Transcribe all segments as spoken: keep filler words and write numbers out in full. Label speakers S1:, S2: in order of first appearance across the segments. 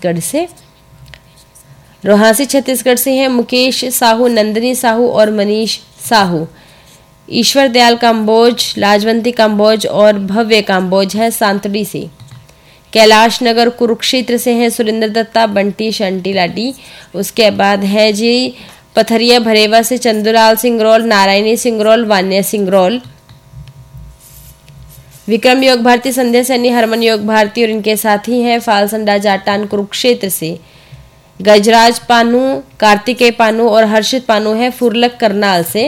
S1: छत्तीसगढ़ से। रोहासी छत्तीसगढ़ से हैं मुकेश साहू, नंदिनी साहू और मनीष साहू। ईश्वर दयाल काम्बोज, लाजवंती काम्बोज और भव्य काम्बोज है सांतड़ी से। कैलाश नगर कुरुक्षेत्र से हैं सुरेंद्र दत्ता, बंटी, शंटी लाटी। उसके बाद है जी पथरिया भरेवा से चंदूलाल सिंगरौल, नारायणी सिंगरौल, वान्या सिंगरौल। विक्रम योग भारती, संध्या सैनी, हरमन योग भारती और इनके साथी हैं फालसंडा जाटान कुरुक्षेत्र से। गजराज पानू, कार्तिकेय पानू और हर्षित पानू है फुरलक करनाल से।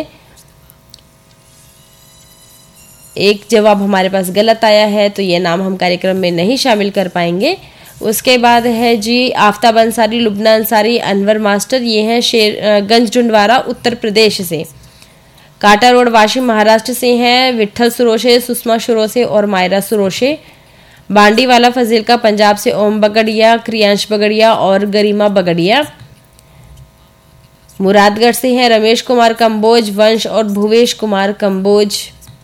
S1: एक जवाब हमारे पास गलत आया है तो ये नाम हम कार्यक्रम में नहीं शामिल कर पाएंगे। उसके बाद है जी आफ्ताब अंसारी, लुबना अंसारी, अनवर मास्टर, ये हैं शेरगंज डुंडवारा उत्तर प्रदेश से। काटा रोड वाशिम महाराष्ट्र से हैं विठल सुरोशे, सुषमा सुरोशे और मायरा सुरोशे। बांडीवाला फजील का पंजाब से ओम बगड़िया, क्रियांश बगड़िया और गरिमा बगड़िया। मुरादगढ़ से हैं रमेश कुमार कंबोज, वंश और भुवेश कुमार कंबोज।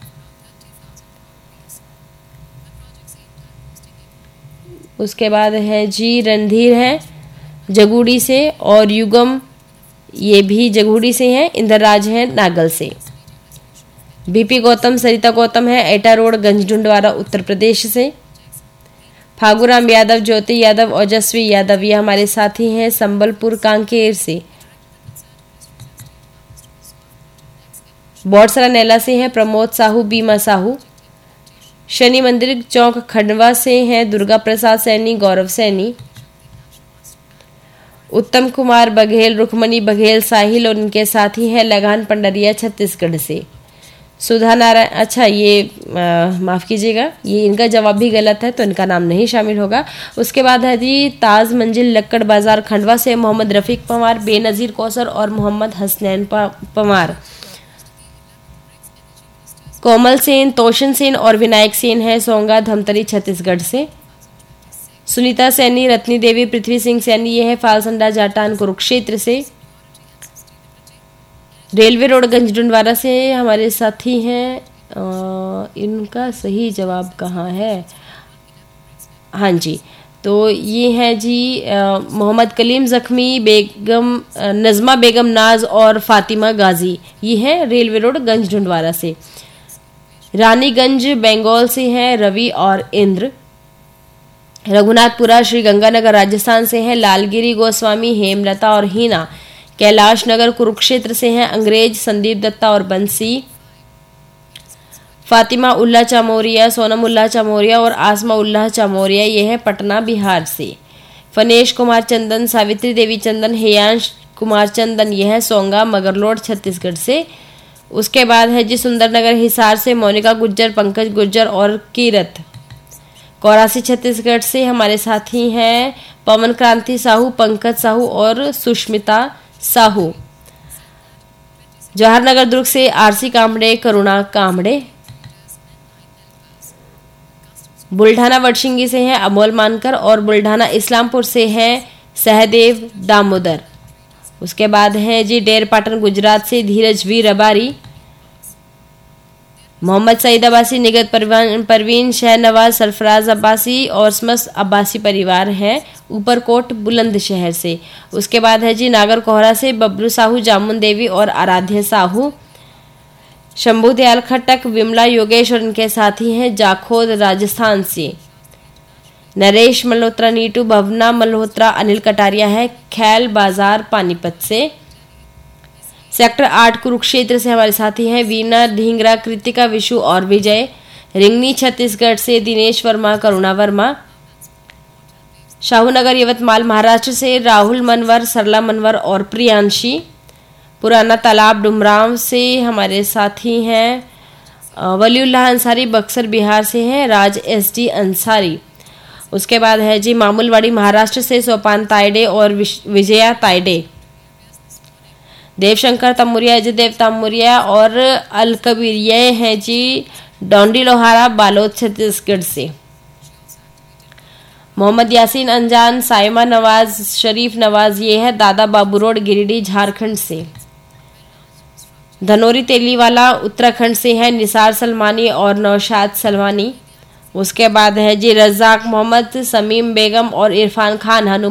S1: उसके बाद है जी रणधीर हैं जगूड़ी से और युगम ये भी जगूड़ी से हैं। इंद्रराज हैं नागल से। बीपी गौतम, सरिता गौतम है एटा रोड गंज डुंडवारा उत्तर प्रदेश से। फागुराम यादव, ज्योति यादव, ओजस्वी यादव ये हमारे साथी हैं संबलपुर कांकेर से। बोटसरा नैला से हैं प्रमोद साहू, बीमा साहू। शनि मंदिर चौक खंडवा से हैं दुर्गा प्रसाद सैनी, गौरव सैनी। उत्तम कुमार बघेल, रुक्मणी बघेल, साहिल और इनके साथी हैं लगान पंडरिया छत्तीसगढ़ से। सुधा नारायण, अच्छा ये माफ कीजिएगा ये इनका जवाब भी गलत है तो इनका नाम नहीं शामिल होगा। उसके बाद है जी ताज मंजिल लक्कड़ बाजार खंडवा से मोहम्मद रफीक पवार, बेनजीर कौसर और मोहम्मद हसनैन पवार। कोमल सेन, तोशन सेन और विनायक सेन है सोंगा धमतरी छत्तीसगढ़ से। सुनीता सैनी, रत्नी देवी, पृथ्वी सिंह सैनी ये है फालसंडा जाटान कुरुक्षेत्र से। रेलवे रोड गंज डुंडवारा से हमारे साथी हैं। आ, इनका सही जवाब कहाँ है? हाँ जी तो ये है जी मोहम्मद कलीम जख्मी, बेगम नजमा बेगम नाज और फातिमा गाजी ये है रेलवे रोड गंज डुंडवारा से। रानीगंज बंगाल से हैं रवि और इंद्र। रघुनाथपुरा श्री गंगानगर राजस्थान से हैं लालगिरी गोस्वामी, हेमलता और हीना। कैलाश नगर कुरुक्षेत्र से हैं अंग्रेज, संदीप दत्ता और बंसी। फातिमा उल्लाह चामोरिया, सोनम उल्लाह चामोरिया और आसमा उल्लाह चामोरिया ये हैं पटना बिहार से। फनेश कुमार चंदन, सावित्री देवी चंदन, हेयांश कुमार चंदन ये है सोंगा मगरलोड छत्तीसगढ़ से। उसके बाद है जी सुंदरनगर हिसार से मोनिका गुज्जर, पंकज गुज्जर और कीरत। कौरासी छत्तीसगढ़ से हमारे साथी हैं पवन क्रांति साहू, पंकज साहू और सुष्मिता साहू। जवाहरनगर दुर्ग से आरसी कामड़े, करुणा कामड़े। बुल्ढाना वडशिंगी से हैं अमोल मानकर और बुल्ढाना इस्लामपुर से हैं सहदेव दामोदर। उसके बाद है जी डेर पाटन गुजरात से धीरज वीर अबारी। मोहम्मद सईद अब्बासी, निगत परवीन, शहनवाज, सरफराज अब्बासी और समस्त अब्बासी परिवार है ऊपरकोट बुलंदशहर से। उसके बाद है जी नागर कोहरा से बबलू साहू, जामुन देवी और आराध्य साहू। शंभू दयाल खट्टक, विमला योगेश और इनके साथी हैं जाखोद राजस्थान से। नरेश मल्होत्रा, नीटू, भवना मल्होत्रा, अनिल कटारिया है खैल बाजार पानीपत से। सेक्टर आठ कुरुक्षेत्र से हमारे साथी हैं वीना ढींगरा, कृतिका, विशु और विजय। रिंगनी छत्तीसगढ़ से दिनेश वर्मा, करुणा वर्मा। शाहूनगर यवतमाल महाराष्ट्र से राहुल मनवर, सरला मनवर और प्रियांशी। पुराना तालाब डुमराव से हमारे साथी हैं वलीउल्लाह अंसारी, बक्सर बिहार से हैं राज एस डी अंसारी। उसके बाद है जी मामूलवाड़ी महाराष्ट्र से सोपान तायडे और विजया तायडे। देवशंकर तमुरिया, अजय देव तमुरिया और अल कबीर ये हैं जी डोंडी लोहारा, बालोद छत्तीसगढ़ से। मोहम्मद यासीन अंजान, साइमा नवाज, शरीफ नवाज ये है दादा बाबू रोड गिरिडीह झारखंड से। धनोरी तेलीवाला उत्तराखंड से है निसार सलमानी और नौशाद सलमानी। उसके बाद है जी रजाक मोहम्मद, समीम बेगम और इरफान खान हनुमान